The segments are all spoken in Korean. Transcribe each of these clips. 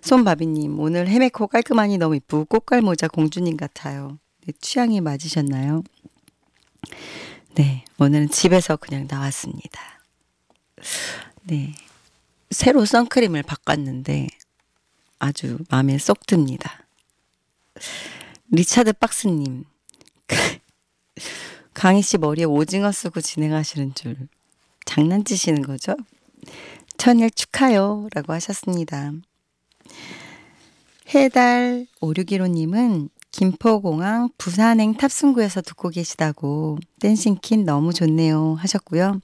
손바비님, 오늘 헤메코 깔끔하니 너무 이쁘고 꽃갈모자 공주님 같아요. 네, 취향이 맞으셨나요? 네, 오늘은 집에서 그냥 나왔습니다. 네, 새로 선크림을 바꿨는데 아주 마음에 쏙 듭니다. 리차드 박스님, 강희 씨 머리에 오징어 쓰고 진행하시는 줄 장난치시는 거죠? 천일 축하요 라고 하셨습니다. 해달 5615님은 김포공항 부산행 탑승구에서 듣고 계시다고 댄싱킨 너무 좋네요 하셨고요.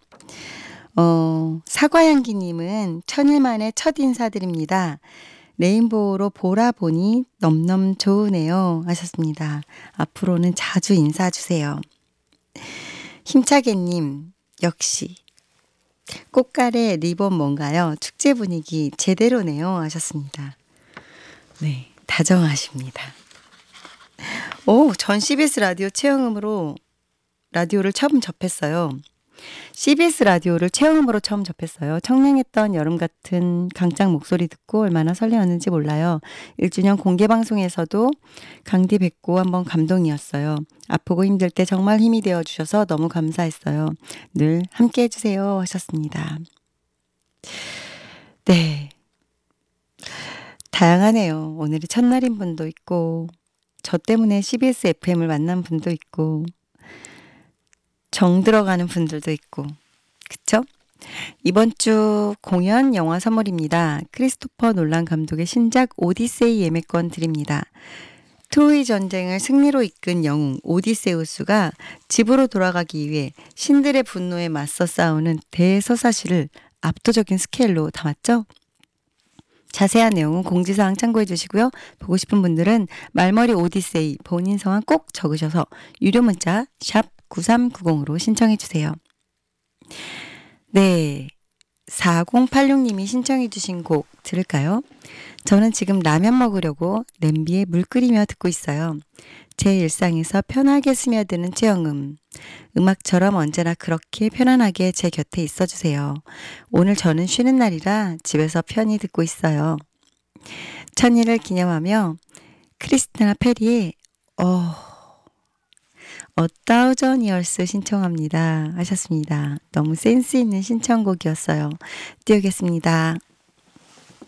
사과향기님은 천일 만에 첫 인사드립니다. 레인보우로 보라 보니 넘넘 좋으네요 하셨습니다. 앞으로는 자주 인사주세요. 힘차게님 역시 꽃가래 리본 뭔가요? 축제 분위기 제대로네요 하셨습니다. 네, 다정하십니다. 전 CBS 라디오 체험음으로 라디오를 처음 접했어요. CBS 라디오를 체험음으로 처음 접했어요. 청량했던 여름 같은 강짱 목소리 듣고 얼마나 설레었는지 몰라요. 1주년 공개 방송에서도 강디 뵙고 한번 감동이었어요. 아프고 힘들 때 정말 힘이 되어주셔서 너무 감사했어요. 늘 함께 해주세요 하셨습니다. 네, 다양하네요. 오늘이 첫날인 분도 있고 저 때문에 CBS FM을 만난 분도 있고 정 들어가는 분들도 있고 그쵸? 이번 주 공연 영화 선물입니다. 크리스토퍼 놀란 감독의 신작 오디세이 예매권 드립니다. 트로이 전쟁을 승리로 이끈 영웅 오디세우스가 집으로 돌아가기 위해 신들의 분노에 맞서 싸우는 대서사시를 압도적인 스케일로 담았죠? 자세한 내용은 공지사항 참고해 주시고요. 보고 싶은 분들은 말머리 오디세이 본인 성함 꼭 적으셔서 유료 문자 샵 9390으로 신청해 주세요. 네, 4086님이 신청해 주신 곡 들을까요? 저는 지금 라면 먹으려고 냄비에 물 끓이며 듣고 있어요. 제 일상에서 편하게 스며드는 최영음. 음악처럼 언제나 그렇게 편안하게 제 곁에 있어주세요. 오늘 저는 쉬는 날이라 집에서 편히 듣고 있어요. 천일을 기념하며 크리스티나 페리의 A Thousand Years 신청합니다 하셨습니다. 너무 센스 있는 신청곡이었어요. 띄우겠습니다.